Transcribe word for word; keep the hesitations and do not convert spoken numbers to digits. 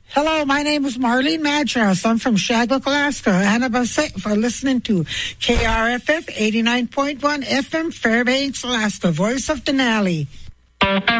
Hello, my name is Marlene Madras. I'm from Shaglock, Alaska. Anabase for listening to K R F F eighty-nine point one F M, Fairbanks, Alaska, Voice of Denali.